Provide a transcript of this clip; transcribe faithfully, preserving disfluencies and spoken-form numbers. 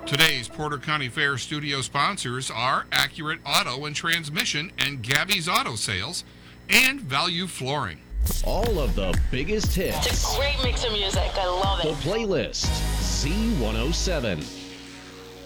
Today's Porter County Fair studio sponsors are Accurate Auto and Transmission and Gabby's Auto Sales and Value Flooring. All of the biggest hits. It's a great mix of music. I love it. The playlist, Z one oh seven.